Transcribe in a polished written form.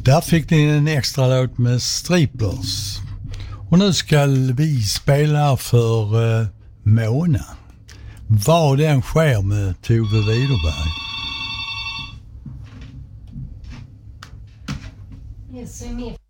Där fick ni en extra låt med Striplers. Och nu ska vi spela för Mona. Vad den sker med Tove Widerberg. Yes,